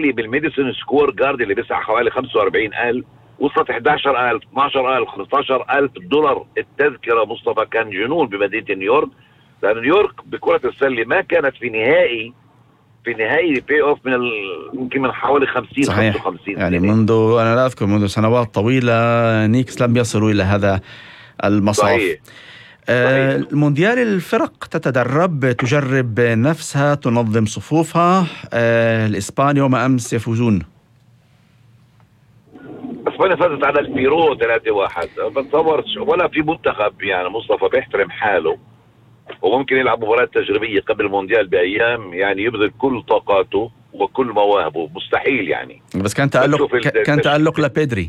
بالتالي بالميديسون سكوير جارد اللي بيسعى حوالي 45,000 وصلت 11,000 12,000 15,000 دولار التذكرة. مصطفى كان جنون بمدينة نيويورك، لأن نيويورك بكرة السلة ما كانت في نهائي بي اوف يمكن من حوالي 50 صحيح. 55 يعني سنة. أنا لا أذكر منذ سنوات طويلة نيكس لم يصلوا إلى هذا المصاف. صحيح. المونديال الفرق تتدرب، تجرب نفسها، تنظم صفوفها. الإسبانيا وما أمس يفوزون. اسبانيا فازت على البيرو 3-1. بتصور ولا في منتخب يعني مصطفى بيحترم حاله وممكن يلعب مباراة تجريبية قبل المونديال بأيام، يعني يبذل كل طاقاته وكل مواهبه. مستحيل يعني. بس كان تألق لبيدري.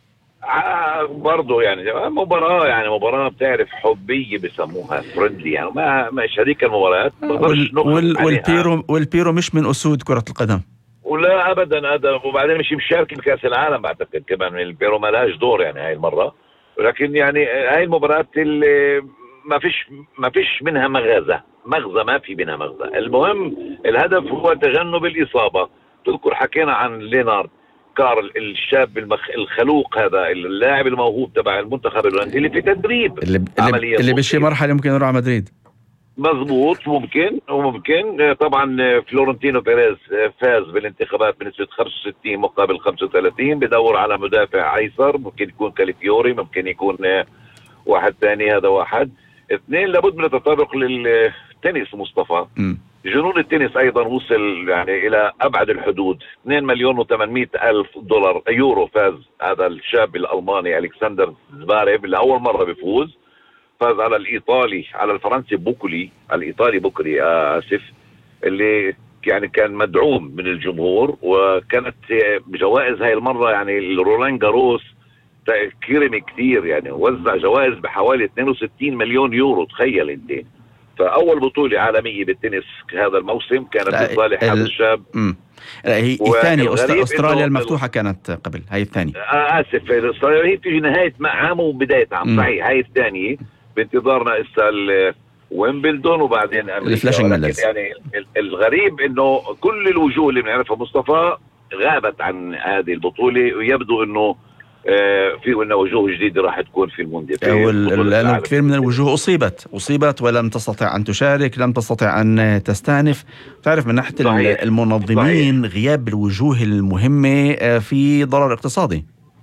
برضه يعني مباراة بتعرف حبية بسموها فريندلي، يعني ما هذيك المباريات والبيرو مش من أسود كرة القدم. ولا ابدا وبعدين مش مشارك بكاس العالم بعتقد كمان. البيرو ما لهاش دور يعني هاي المره، ولكن يعني هاي المباريات اللي ما فيش منها مغزى ما في منها مغزى. المهم الهدف هو تجنب الاصابه. تذكر حكينا عن لينارد كارل الشاب الخلوق، هذا اللاعب الموهوب تبع المنتخب الهولندي اللي في تدريب اللي بشي مرحله ممكن يروح على مدريد. مظبوط. ممكن طبعا فلورنتينو بيريز فاز بالانتخابات بنسبة 65 مقابل 35. بدور على مدافع ايسر، ممكن يكون كاليفيوري، ممكن يكون واحد ثاني. هذا واحد. اثنين، لابد من التطرق للتنس مصطفى. جنون التنس ايضا وصل يعني الى ابعد الحدود. 2,800,000 يورو فاز هذا الشاب الالماني الكسندر زفاريف لاول مرة بيفوز. فاز على الإيطالي، على الفرنسي بوكلي، على الإيطالي بوكلي آسف، اللي يعني كان مدعوم من الجمهور. وكانت بجوائز هاي المرة يعني رولان جاروس كرم كثير، يعني وزع جوائز بحوالي 62 مليون يورو. تخيل انت. فأول بطولة عالمية بالتنس هذا الموسم كانت بصالح هذا الشاب. هي الثانية. أستراليا المفتوحة كانت قبل. هاي الثانية. آسف، أستراليا هي في نهاية عام وبداية عام. صحيح. هاي الثانية. بانتظارنا اسال ويمبلدون وبعدين امريكا. يعني الغريب انه كل الوجوه اللي بنعرفها مصطفى غابت عن هذه البطوله، ويبدو انه في لنا وجوه جديده راح تكون في المونديال. لانه كثير من الوجوه اصيبت ولم تستطع ان تشارك، لم تستطع ان تستأنف. تعرف من ناحيه المنظمين غياب الوجوه المهمه في ضرر اقتصادي.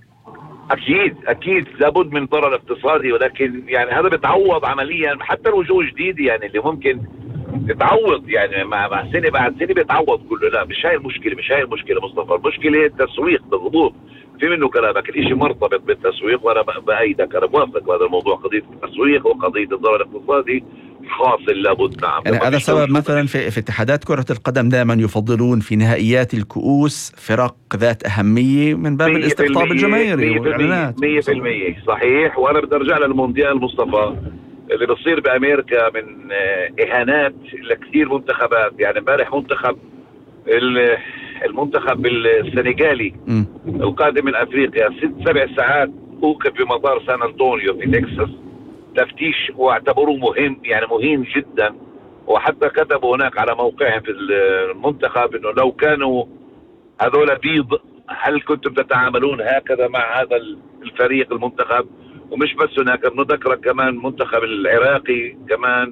أكيد لابد من ضرر اقتصادي، ولكن يعني هذا بيتعوض عمليا. حتى الوجوه الجديدة يعني اللي ممكن تتعوض يعني مع سنة بعد سنة بيتعوض كله. لا، مش هاي المشكلة مصطفى. المشكلة التسويق. بالضبط، في منه كلامك. الاشي مرتبط بالتسويق، وأنا بأيدك، أنا بوافق بهذا الموضوع. قضية التسويق وقضية الضرر الاقتصادي حاصل لابد. نعم. يعني هذا سبب مثلا في اتحادات كرة القدم دائما يفضلون في نهائيات الكؤوس فرق ذات أهمية من باب الاستقطاب الجماهيري والإعلانات. 100% صحيح. وأنا بدي أرجع للمونديال مصطفى اللي بصير بأمريكا من إهانات لكثير منتخبات. يعني امبارح المنتخب السنغالي القادم من أفريقيا 6-7 ساعات أوقف بمطار سان أنطونيو في تكساس تفتيش، واعتبروه مهين جدا. وحتى كتبوا هناك على موقعهم في المنتخب انه لو كانوا هذول بيض هل كنتم تتعاملون هكذا مع هذا الفريق المنتخب. ومش بس هناك، بنذكرك كمان المنتخب العراقي كمان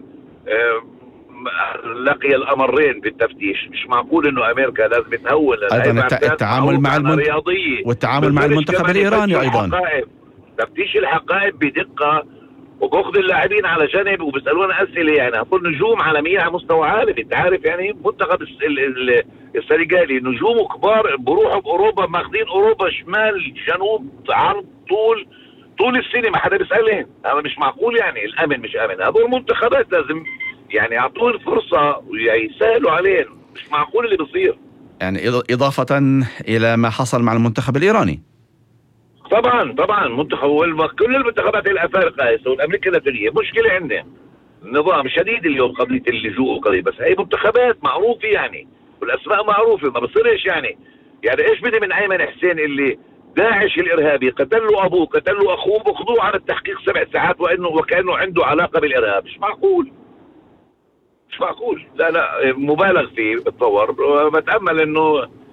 لقي الامرين بالتفتيش. مش معقول انه امريكا لازم تهون ايضا التعامل مع والتعامل مع المنتخب الايراني ايضا. تفتيش الحقائب بدقه، وباخذ اللاعبين على جنب وبيسالونا اسئله. يعني هقول نجوم عالميه على مستوى عالمي. انت عارف يعني منتخب السنغالي نجومه كبار، بروحوا باوروبا ماخذين اوروبا شمال جنوب عرض طول السنه ما حدا بيسالهم. هذا مش معقول. يعني الامن مش امن. هذول المنتخبات لازم يعني يعطون فرصه ويسهلوا عليهم. مش معقول اللي بيصير. يعني اضافه الى ما حصل مع المنتخب الايراني. طبعا منتخب كل المنتخبات الافارقه والامريكا اللاتينيه مشكله عندنا نظام شديد اليوم. قضيه اللجوء وقضيه، بس هي منتخبات معروفه يعني والاسماء معروفه. ما بصيرش يعني ايش بدي من ايمن حسين اللي داعش الارهابي قتل له ابوه قتل له اخوه بخضوع على التحقيق 7 ساعات وكانه عنده علاقه بالارهاب. مش معقول. لا مبالغ فيه. بتصور وبتامل انه